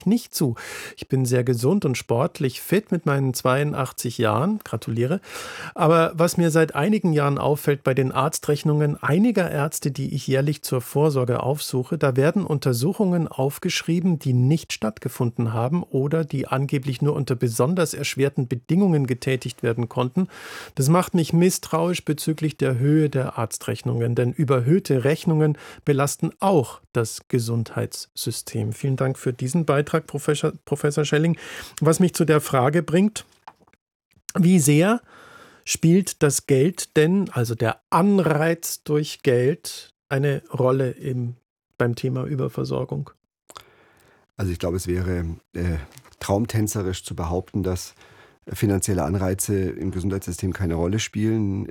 nicht zu. Ich bin sehr gesund und sportlich fit mit meinen 82 Jahren, gratuliere. Aber was mir seit einigen Jahren auffällt bei den Arztrechnungen einiger Ärzte, die ich jährlich zur Vorsorge aufsuche, da werden Untersuchungen aufgeschrieben, die nicht stattgefunden haben oder die angeblich nur unter besonders erschwerten Bedingungen getätigt werden konnten. Das macht mich misstrauisch bezüglich der Höhe der Arztrechnungen, denn überhöhte Rechnungen belasten auch das Gesundheitssystem. Vielen Dank für diesen Beitrag, Professor Schelling. Was mich zu der Frage bringt, wie sehr spielt das Geld denn, also der Anreiz durch Geld, eine Rolle beim Thema Überversorgung? Also ich glaube, es wäre traumtänzerisch zu behaupten, dass finanzielle Anreize im Gesundheitssystem keine Rolle spielen.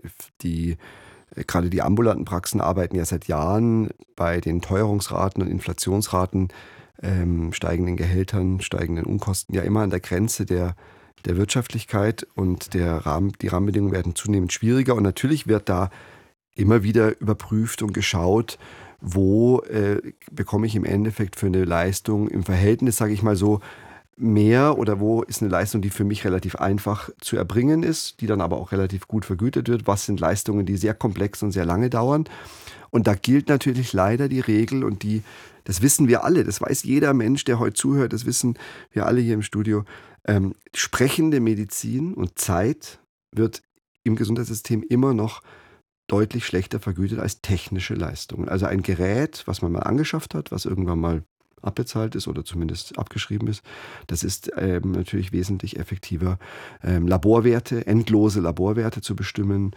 Gerade die ambulanten Praxen arbeiten ja seit Jahren bei den Teuerungsraten und Inflationsraten, steigenden Gehältern, steigenden Unkosten ja immer an der Grenze der Wirtschaftlichkeit, und die Rahmenbedingungen werden zunehmend schwieriger, und natürlich wird da immer wieder überprüft und geschaut, wo bekomme ich im Endeffekt für eine Leistung im Verhältnis, sage ich mal so, mehr, oder wo ist eine Leistung, die für mich relativ einfach zu erbringen ist, die dann aber auch relativ gut vergütet wird. Was sind Leistungen, die sehr komplex und sehr lange dauern? Und da gilt natürlich leider die Regel, und das wissen wir alle, das weiß jeder Mensch, der heute zuhört, das wissen wir alle hier im Studio. Sprechende Medizin und Zeit wird im Gesundheitssystem immer noch deutlich schlechter vergütet als technische Leistungen. Also ein Gerät, was man mal angeschafft hat, was irgendwann mal abbezahlt ist oder zumindest abgeschrieben ist, das ist natürlich wesentlich effektiver. Laborwerte, endlose Laborwerte zu bestimmen,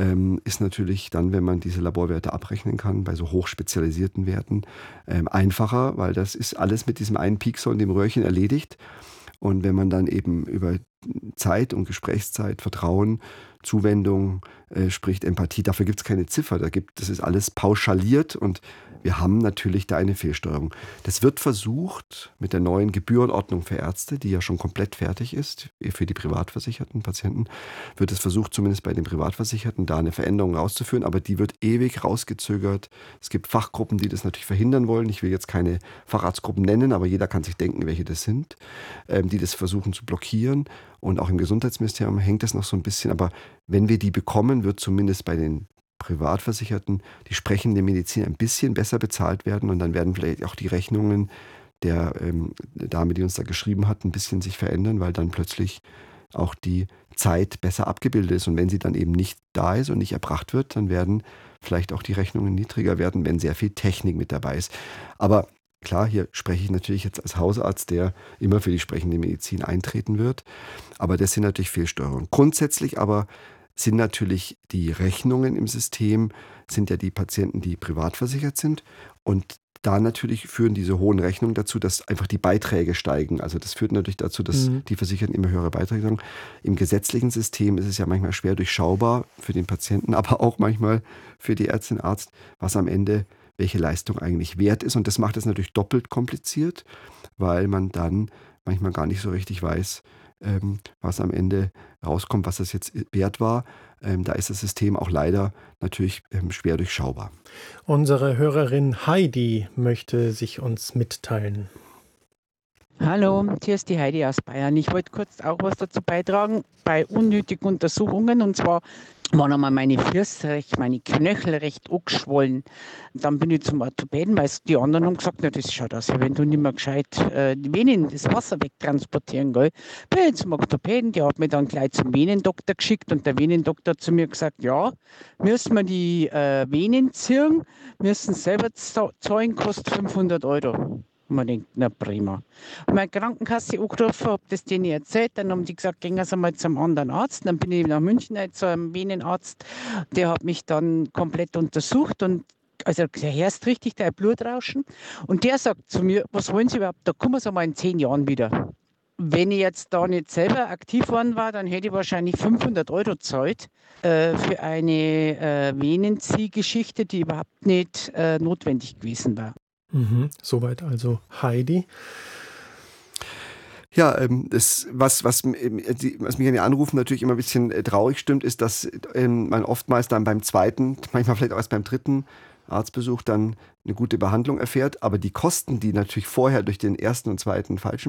ist natürlich dann, wenn man diese Laborwerte abrechnen kann, bei so hochspezialisierten Werten einfacher, weil das ist alles mit diesem einen Piekser und dem Röhrchen erledigt. Und wenn man dann eben über Zeit und Gesprächszeit, Vertrauen, Zuwendung spricht, Empathie, dafür gibt es keine Ziffer. Das ist alles pauschaliert, und wir haben natürlich da eine Fehlsteuerung. Das wird versucht mit der neuen Gebührenordnung für Ärzte, die ja schon komplett fertig ist, für die privatversicherten Patienten, wird es versucht, zumindest bei den Privatversicherten, da eine Veränderung rauszuführen, aber die wird ewig rausgezögert. Es gibt Fachgruppen, die das natürlich verhindern wollen. Ich will jetzt keine Facharztgruppen nennen, aber jeder kann sich denken, welche das sind, die das versuchen zu blockieren. Und auch im Gesundheitsministerium hängt das noch so ein bisschen. Aber wenn wir die bekommen, wird zumindest bei den Privatversicherten die sprechende Medizin ein bisschen besser bezahlt werden. Und dann werden vielleicht auch die Rechnungen der Dame, die uns da geschrieben hat, ein bisschen sich verändern, weil dann plötzlich auch die Zeit besser abgebildet ist. Und wenn sie dann eben nicht da ist und nicht erbracht wird, dann werden vielleicht auch die Rechnungen niedriger werden, wenn sehr viel Technik mit dabei ist. Aber klar, hier spreche ich natürlich jetzt als Hausarzt, der immer für die sprechende Medizin eintreten wird. Aber das sind natürlich Fehlsteuerungen. Grundsätzlich aber sind natürlich die Rechnungen im System, sind ja die Patienten, die privat versichert sind. Und da natürlich führen diese hohen Rechnungen dazu, dass einfach die Beiträge steigen. Also das führt natürlich dazu, dass die Versicherten immer höhere Beiträge haben. Im gesetzlichen System ist es ja manchmal schwer durchschaubar für den Patienten, aber auch manchmal für die Ärztin, Arzt, was am Ende welche Leistung eigentlich wert ist. Und das macht es natürlich doppelt kompliziert, weil man dann manchmal gar nicht so richtig weiß, was am Ende rauskommt, was das jetzt wert war. Da ist das System auch leider natürlich schwer durchschaubar. Unsere Hörerin Heidi möchte sich uns mitteilen. Hallo, hier ist die Heidi aus Bayern. Ich wollte kurz auch was dazu beitragen bei unnötigen Untersuchungen. Und zwar waren einmal meine Füße meine Knöchel recht angeschwollen. Dann bin ich zum Orthopäden, weil die anderen haben gesagt, na, das schaut aus, wie wenn du nicht mehr gescheit die Venen, das Wasser wegtransportieren, gell. Bin ich zum Orthopäden, der hat mich dann gleich zum Venendoktor geschickt, und der Venendoktor hat zu mir gesagt, ja, müssen wir die Venen ziehen, müssen selber zahlen, kostet 500 €. Und man denkt, na prima. Und meine Krankenkasse angerufen, habe das denen erzählt, dann haben die gesagt, gehen Sie mal zum anderen Arzt. Dann bin ich nach München zu einem Venenarzt, der hat mich dann komplett untersucht, und also der hörst richtig dein Blutrauschen. Und der sagt zu mir, was wollen Sie überhaupt, da kommen Sie mal in 10 Jahren wieder. Wenn ich jetzt da nicht selber aktiv worden war, dann hätte ich wahrscheinlich 500 € gezahlt für eine Venenziehgeschichte, die überhaupt nicht notwendig gewesen war. Soweit also Heidi. Ja, was mich an den Anrufen natürlich immer ein bisschen traurig stimmt, ist, dass man oftmals dann beim zweiten, manchmal vielleicht auch erst beim dritten Arztbesuch dann eine gute Behandlung erfährt. Aber die Kosten, die natürlich vorher durch den ersten und zweiten falschen